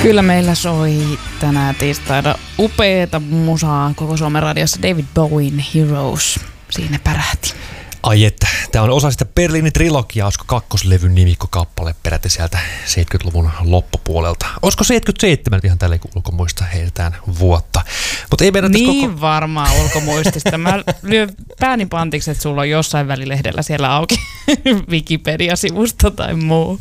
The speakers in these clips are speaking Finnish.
Kyllä meillä soi tänään tiistaina upeeta musaa koko Suomen radiossa. David Bowien Heroes siinä pärähti. Ai että, tämä on osa sitä Berliinin trilogiaa, olisiko kakkoslevyn nimikkokappale peräti sieltä 70-luvun loppupuolelta. Olisiko 77 ihan tälle ulkomuista heiltään vuotta. Mut ei niin varmaan ulkomuistista. Mä lyön pääni pantiksi, että sulla on jossain välilehdellä siellä auki Wikipedia-sivusto tai muu.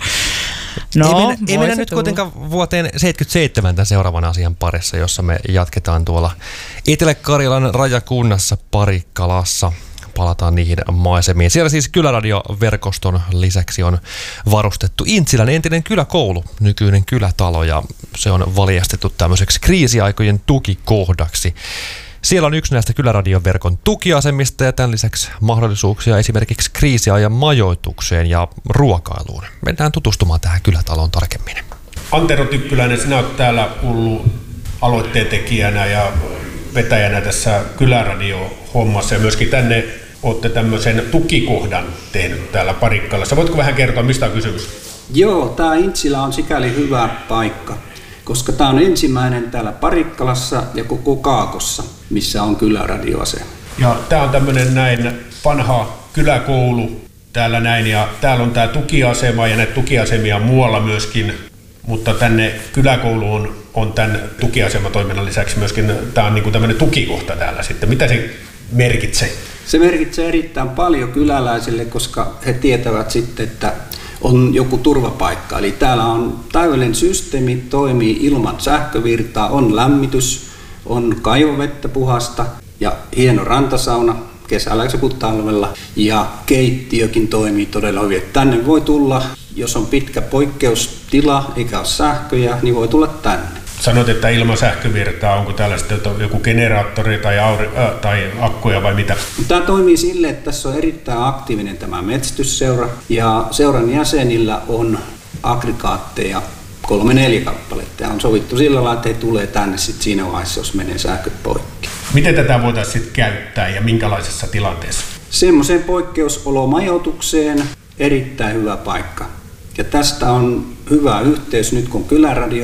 No, ei mennä nyt kuitenkaan vuoteen 77 tämän seuraavan asian parissa, jossa me jatketaan tuolla Etelä-Karjalan rajakunnassa Parikkalassa. Palataan niihin maisemiin. Siellä siis Kyläradioverkoston lisäksi on varustettu Intsilän entinen kyläkoulu, nykyinen kylätalo, ja se on valjastettu tämmöiseksi kriisiaikojen tukikohdaksi. Siellä on yksi näistä Kyläradioverkon tukiasemista ja tämän lisäksi mahdollisuuksia esimerkiksi kriisiajan majoitukseen ja ruokailuun. Mennään tutustumaan tähän kylätaloon tarkemmin. Antero Tykkyläinen, sinä olet täällä ollut aloitteentekijänä ja vetäjänä tässä Kyläradio-hommassa ja myöskin tänne olette tämmöisen tukikohdan tehnyt täällä Parikkalassa. Voitko vähän kertoa, mistä on kysymys? Joo, tämä Intsilä on sikäli hyvä paikka, koska tämä on ensimmäinen täällä Parikkalassa ja koko Kaakossa, missä on Kyläradioasema. Ja tämä on tämmöinen näin vanha kyläkoulu täällä näin, ja täällä on tämä tukiasema ja näitä tukiasemia muualla myöskin, mutta tänne kyläkouluun on tämän tukiasematoiminnan lisäksi myöskin, tämä on niin kuin tämmöinen tukikohta täällä sitten. Mitä se merkitsee? Se merkitsee erittäin paljon kyläläisille, koska he tietävät sitten, että on joku turvapaikka. Eli täällä on täydellinen systeemi, toimii ilman sähkövirtaa, on lämmitys, on kaivovettä puhasta ja hieno rantasauna kesällä kuin talvella. Ja keittiökin toimii todella hyvin. Tänne voi tulla, jos on pitkä poikkeustila eikä ole sähköjä, niin voi tulla tänne. Sanoit, että ilman sähkövirtaa, onko täällä sitten joku generaattori tai akkuja vai mitä? Tämä toimii sille, että tässä on erittäin aktiivinen tämä metsästysseura ja seuran jäsenillä on aggregaatteja 3-4 kappaletta. Ja on sovittu sillä lailla, että he tulee tänne sitten siinä vaiheessa, jos menee sähköt poikki. Miten tätä voitaisiin sitten käyttää ja minkälaisessa tilanteessa? Semmoiseen poikkeusolomajoitukseen erittäin hyvä paikka. Ja tästä on hyvä yhteys. Nyt kun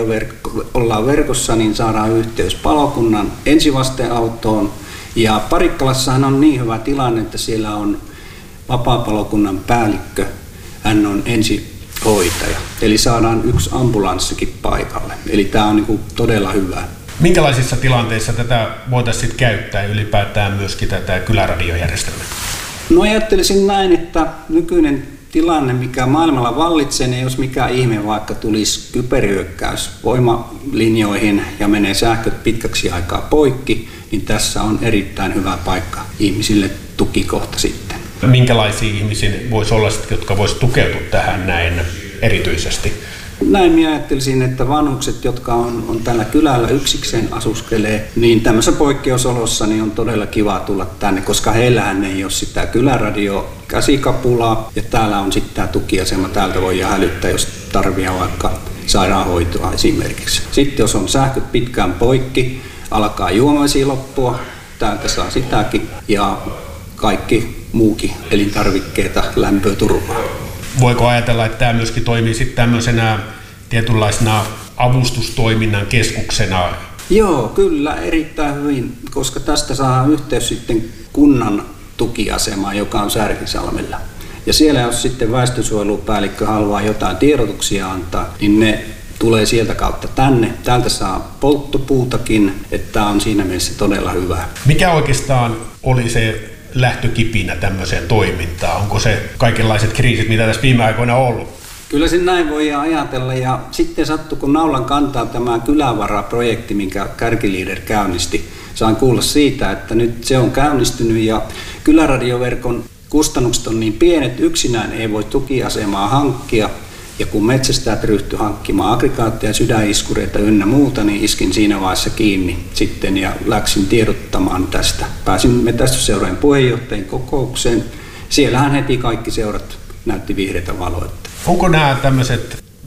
ollaan verkossa, niin saadaan yhteys palokunnan ensivasteautoon. Ja Parikkalassahan on niin hyvä tilanne, että siellä on vapaa-palokunnan päällikkö. Hän on ensihoitaja. Eli saadaan yksi ambulanssikin paikalle. Eli tämä on niin todella hyvä. Minkälaisissa tilanteissa tätä voitaisiin käyttää ylipäätään myöskin tätä kyläradiojärjestelmää? No ajattelisin näin, että nykyinen tilanne, mikä maailmalla vallitsee, niin jos mikä ihme vaikka tulisi kyberhyökkäys voimalinjoihin ja menee sähköt pitkäksi aikaa poikki, niin tässä on erittäin hyvä paikka ihmisille tukikohta sitten. Minkälaisia ihmisiä voisi olla, jotka voisi tukeutua tähän näin erityisesti? Näin minä ajattelisin, että vanhukset, jotka on täällä kylällä yksikseen asuskelee, niin tämmöisessä poikkeusolossa niin on todella kiva tulla tänne, koska heillähän ei ole sitä kyläradio käsikapulaa ja täällä on sitten tämä tukiasema, täältä voi hälyttää, jos tarvitsee vaikka sairaanhoitoa esimerkiksi. Sitten jos on sähköt pitkään poikki, alkaa juomavesi loppua, täältä saa sitäkin ja kaikki muukin elintarvikkeita, lämpöä, turvaa. Voiko ajatella, että tämä myöskin toimii sitten tämmöisenä tietynlaisena avustustoiminnan keskuksena? Joo, kyllä, erittäin hyvin, koska tästä saa yhteys sitten kunnan tukiasemaan, joka on Särkisalmella. Ja siellä jos sitten väestönsuojelupäällikkö haluaa jotain tiedotuksia antaa, niin ne tulee sieltä kautta tänne. Täältä saa polttopuutakin, että tämä on siinä mielessä todella hyvä. Mikä oikeastaan oli se lähtökipinä tämmöiseen toimintaan? Onko se kaikenlaiset kriisit, mitä tässä viime aikoina on ollut? Kyllä se näin voi ajatella ja sitten sattui, kun naulan kantaa tämä Kylävara-projekti, minkä Kärkiliider käynnisti. Sain kuulla siitä, että nyt se on käynnistynyt ja Kyläradioverkon kustannukset on niin pienet, yksinään ei voi tukiasemaa hankkia. Ja kun metsästäjät ryhtyi hankkimaan aggregaatteja, sydäniskureita ynnä muuta, niin iskin siinä vaiheessa kiinni sitten ja läksin tiedottamaan tästä. Pääsin metsästysseurojen puheenjohtajien kokoukseen. Siellähän heti kaikki seurat näytti vihreitä valoa. Onko nämä tämmöiset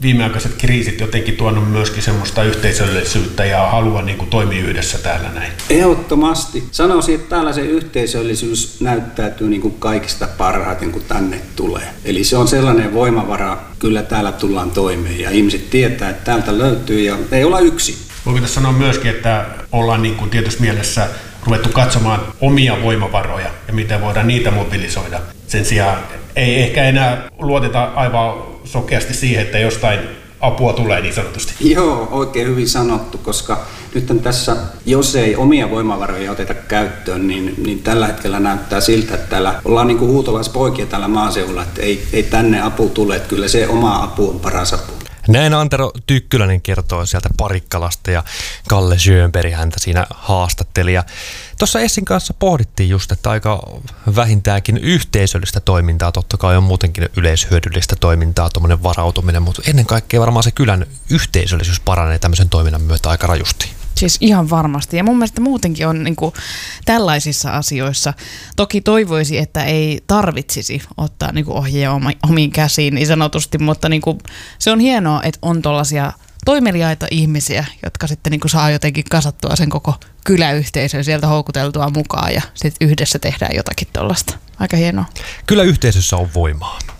viimeaikaiset kriisit jotenkin tuonut myöskin semmoista yhteisöllisyyttä ja halua niin kuin toimia yhdessä täällä näin? Ehdottomasti. Sanoisin, että täällä se yhteisöllisyys näyttäytyy niin kuin kaikista parhaiten, kun tänne tulee. Eli se on sellainen voimavara, kyllä täällä tullaan toimeen ja ihmiset tietää, että täältä löytyy ja ei olla yksin. Voiko tässä sanoa myöskin, että ollaan niin kuin tietyssä mielessä ruvettu katsomaan omia voimavaroja ja miten voidaan niitä mobilisoida. Sen sijaan ei ehkä enää luoteta aivan sokeasti siihen, että jostain apua tulee niin sanotusti. Joo, oikein hyvin sanottu, koska nyt tässä, jos ei omia voimavaroja oteta käyttöön, niin tällä hetkellä näyttää siltä, että täällä ollaan niin kuin huutolaispoikia täällä maaseudulla, että ei tänne apu tule, että kyllä se oma apu on paras apu. Näin Antero Tykkyläinen kertoo sieltä Parikkalasta ja Kalle Schönberg häntä siinä haastatteli. Ja tuossa Essin kanssa pohdittiin just, että aika vähintäänkin yhteisöllistä toimintaa, totta kai on muutenkin yleishyödyllistä toimintaa, tuommoinen varautuminen, mutta ennen kaikkea varmaan se kylän yhteisöllisyys paranee tämmöisen toiminnan myötä aika rajusti. Siis ihan varmasti. Ja mun mielestä muutenkin on niin kuin tällaisissa asioissa. Toki toivoisi, että ei tarvitsisi ottaa niin kuin ohjea omiin käsiin niin sanotusti, mutta niin kuin, se on hienoa, että on tollaisia toimeliaita ihmisiä, jotka sitten niin kuin saa jotenkin kasattua sen koko kyläyhteisön sieltä houkuteltua mukaan ja sitten yhdessä tehdään jotakin tollaista. Aika hienoa. Kyllä yhteisössä on voimaa.